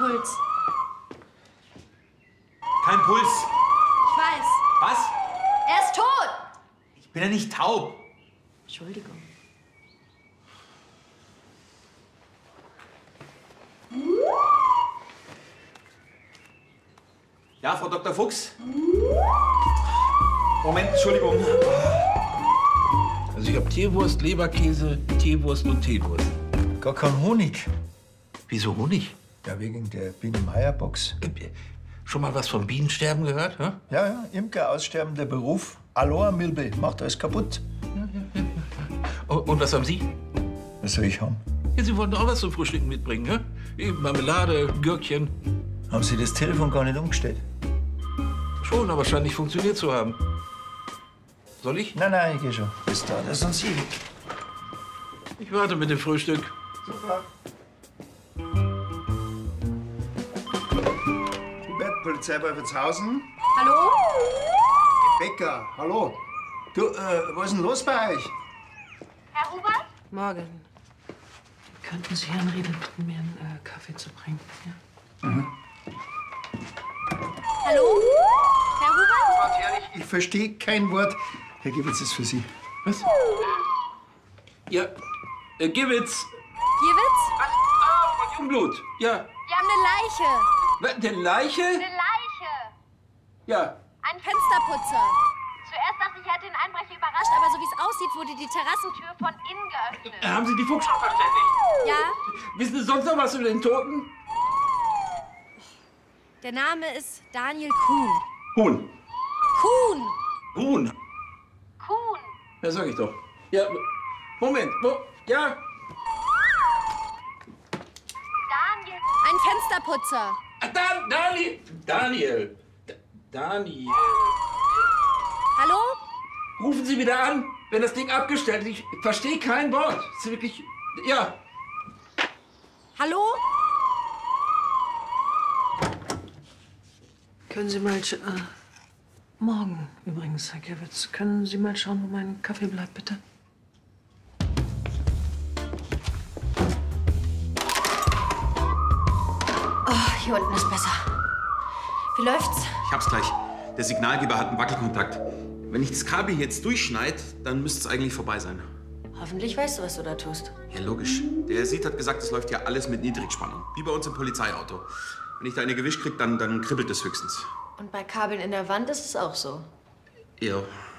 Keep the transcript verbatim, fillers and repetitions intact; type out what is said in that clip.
Puls. Kein Puls. Ich weiß. Was? Er ist tot. Ich bin ja nicht taub. Entschuldigung. Ja, Frau Doktor Fuchs? Moment, Entschuldigung. Also ich habe Tierwurst, Leberkäse, Teewurst und Teewurst. Gar kein Honig. Wieso Honig? Ja, wegen der Biene-Meier-Box. Schon mal was vom Bienensterben gehört? Hä? Ja, ja, Imker, aussterbender Beruf. Aloha-Milbe, macht alles kaputt. Und, und was haben Sie? Was soll ich haben? Ja, Sie wollten auch was zum Frühstücken mitbringen, hä? Eben Marmelade, Gürkchen. Haben Sie das Telefon gar nicht umgestellt? Schon, aber scheint nicht funktioniert zu haben. Soll ich? Nein, nein, ich geh schon. Bis da, das sind Sie. Ich warte mit dem Frühstück. Super. Hubert, Polizei bei Witzhausen. Hallo? Becker, hallo. Du, äh, was ist denn los bei euch? Herr Hubert? Morgen. Könnten Sie Herrn Riedel bitten, mir einen äh, Kaffee zu bringen? Ja? Mhm. Hallo? Herr Hubert? Ganz ehrlich, ich verstehe kein Wort. Herr Gewitz ist für Sie. Was? Ja, äh, Gewitz. Gewitz? Was? Ah, von Jungblut. Ja. Wir haben eine Leiche. Was, eine Leiche? Eine Leiche. Ja. Ein Fensterputzer. Zuerst dachte ich, er hätte den Einbrecher überrascht, aber so wie es aussieht, wurde die Terrassentür von innen geöffnet. Haben Sie die Fuchs schon verständigt? Ja? Wissen Sie sonst noch was über den Toten? Der Name ist Daniel Kuhn. Huhn. Kuhn! Huhn. Kuhn! Ja, sag ich doch. Ja, Moment. Wo? Ja. Daniel! Ein Fensterputzer. Ah, Dan, Daniel. Daniel. D Daniel. Hallo? Rufen Sie wieder an, wenn das Ding abgestellt ist. Ich verstehe kein Wort. Das ist wirklich... Ja. Hallo? Können Sie mal... Äh, morgen übrigens, Herr Gewitz. Können Sie mal schauen, wo mein Kaffee bleibt, bitte? Oh, hier unten ist besser. Wie läuft's? Ich hab's gleich. Der Signalgeber hat einen Wackelkontakt. Wenn ich das Kabel jetzt durchschneide, dann müsste es eigentlich vorbei sein. Hoffentlich weißt du, was du da tust. Ja, logisch. Der Herr Siet hat gesagt, es läuft ja alles mit Niedrigspannung. Wie bei uns im Polizeiauto. Wenn ich da eine gewischt krieg, dann, dann kribbelt es höchstens. Und bei Kabeln in der Wand ist es auch so. Ja.